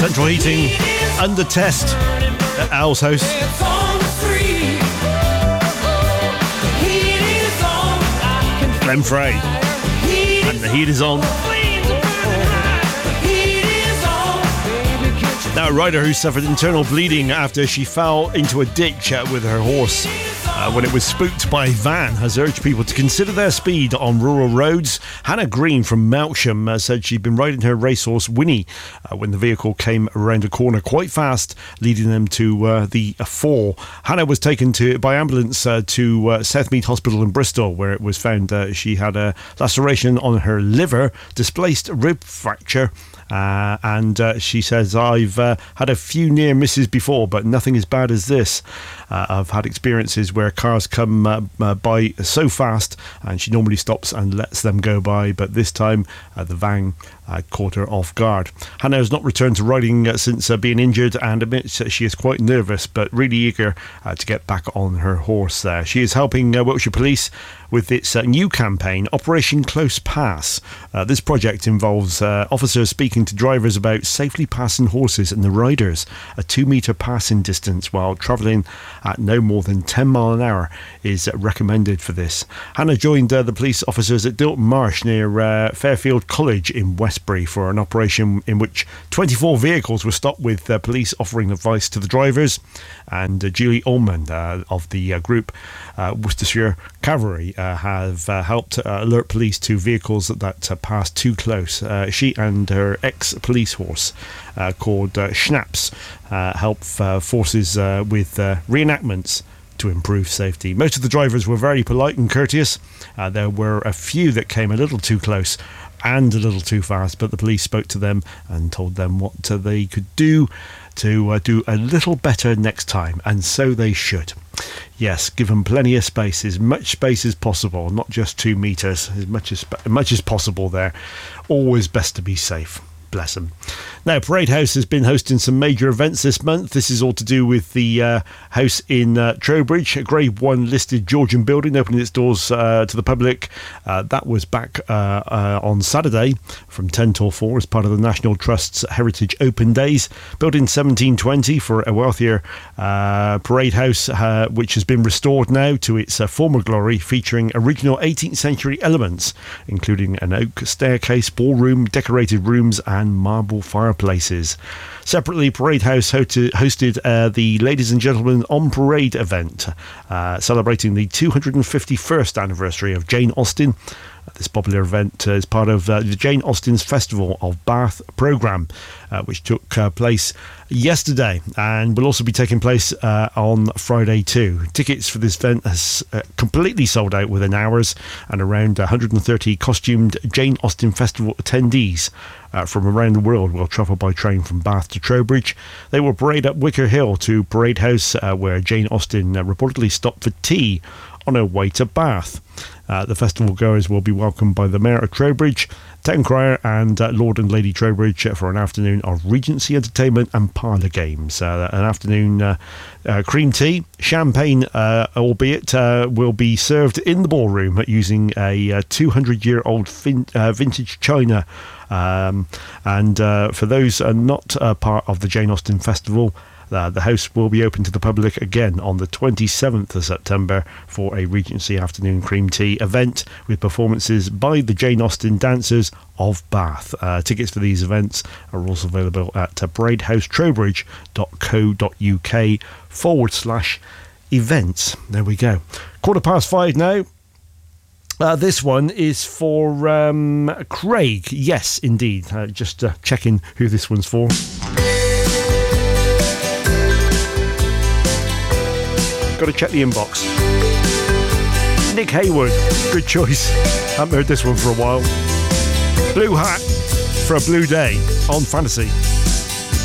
Central Heating under test at Owl's house. Glenn Frey, and the heat is on. Now, a rider who suffered internal bleeding after she fell into a ditch with her horse when it was spooked by a van has urged people to consider their speed on rural roads. Hannah Green from Melksham said she'd been riding her racehorse Winnie when the vehicle came around a corner quite fast, leading them to the fall. Hannah was taken by ambulance to Southmead Hospital in Bristol, where it was found she had a laceration on her liver, displaced rib fracture. And she says, I've had a few near misses before, but nothing as bad as this. I've had experiences where cars come by so fast, and she normally stops and lets them go by, but this time the van caught her off guard. Hannah has not returned to riding since being injured, and admits that she is quite nervous but really eager to get back on her horse there. She is helping Wiltshire Police with its new campaign, Operation Close Pass. This project involves officers speaking to drivers about safely passing horses and the riders. A 2-metre passing distance while travelling at no more than 10 mile an hour is recommended for this. Hannah joined the police officers at Dilton Marsh near Fairfield College in Westbury for an operation in which 24 vehicles were stopped, with police offering advice to the drivers. And Julie Ullman of the group Worcestershire Cavalry have helped alert police to vehicles that passed too close. She and her ex-police horse called Schnaps help forces with reenactments to improve safety. Most of the drivers were very polite and courteous. There were a few that came a little too close and a little too fast, but the police spoke to them and told them what they could do to do a little better next time, and so they should. Yes, give them plenty of space, as much space as possible, not just 2 metres, as much as possible there. Always best to be safe. Bless them. Now, Parade House has been hosting some major events this month. This is all to do with the house in Trowbridge, a Grade 1 listed Georgian building opening its doors to the public. That was back on Saturday from 10 till 4 as part of the National Trust's Heritage Open Days. Built in 1720 for a wealthier Parade House, which has been restored now to its former glory, featuring original 18th century elements, including an oak staircase, ballroom, decorated rooms and marble fireplaces. Separately, Parade House hosted the Ladies and Gentlemen on Parade event, celebrating the 251st anniversary of Jane Austen. This popular event is part of the Jane Austen's Festival of Bath programme, which took place yesterday and will also be taking place on Friday too. Tickets for this event has completely sold out within hours, and around 130 costumed Jane Austen Festival attendees from around the world will travel by train from Bath to Trowbridge. They will parade up Wicker Hill to Parade House, where Jane Austen reportedly stopped for tea on her way to Bath. The festival goers will be welcomed by the Mayor of Trowbridge, Town Crier and Lord and Lady Trowbridge for an afternoon of Regency entertainment and parlour games. An afternoon cream tea, champagne albeit, will be served in the ballroom using a 200-year-old vintage china. And for those not part of the Jane Austen Festival, the house will be open to the public again on the 27th of September for a Regency afternoon cream tea event with performances by the Jane Austen Dancers of Bath. Tickets for these events are also available at paradehousetrowbridge.co.uk/events. There we go. 5:15 now. This one is for Craig. Yes, indeed. Just checking who this one's for. Got to check the inbox. Nick Hayward, good choice. Haven't heard this one for a while. Blue Hat for a Blue Day on Fantasy.